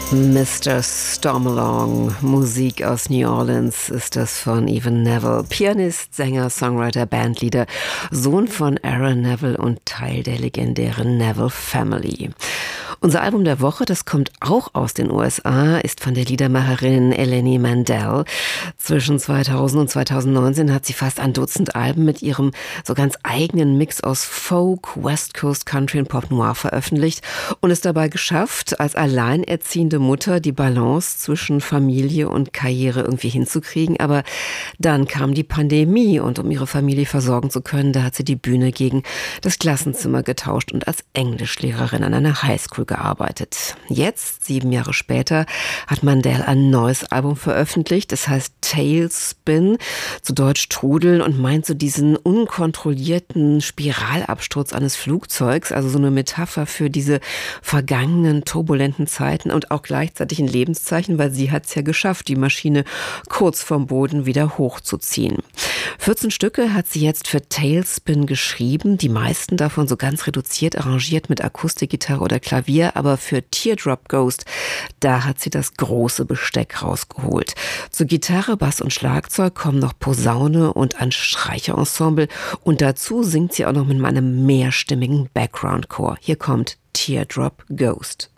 Mr. Stormalong, Musik aus New Orleans, ist das von Evan Neville, Pianist, Sänger, Songwriter, Bandleader, Sohn von Aaron Neville und Teil der legendären Neville Family. Unser Album der Woche, das kommt auch aus den USA, ist von der Liedermacherin Eleni Mandel. Zwischen 2000 und 2019 hat sie fast ein Dutzend Alben mit ihrem so ganz eigenen Mix aus Folk, West Coast Country und Pop Noir veröffentlicht und es dabei geschafft, als alleinerziehende Mutter die Balance zwischen Familie und Karriere irgendwie hinzukriegen. Aber dann kam die Pandemie und um ihre Familie versorgen zu können, da hat sie die Bühne gegen das Klassenzimmer getauscht und als Englischlehrerin an einer Highschool gearbeitet. Jetzt, 7 Jahre später, hat Mandel ein neues Album veröffentlicht. Das heißt Tailspin, zu Deutsch Trudeln, und meint so diesen unkontrollierten Spiralabsturz eines Flugzeugs, also so eine Metapher für diese vergangenen turbulenten Zeiten und auch gleichzeitig ein Lebenszeichen, weil sie hat es ja geschafft, die Maschine kurz vom Boden wieder hochzuziehen. 14 Stücke hat sie jetzt für Tailspin geschrieben, die meisten davon so ganz reduziert arrangiert mit Akustikgitarre oder Klavier, aber für Teardrop Ghost, da hat sie das große Besteck rausgeholt. Zu Gitarre, Bass und Schlagzeug kommen noch Posaune und ein Streicherensemble und dazu singt sie auch noch mit einem mehrstimmigen Background-Chor. Hier kommt Teardrop Ghost.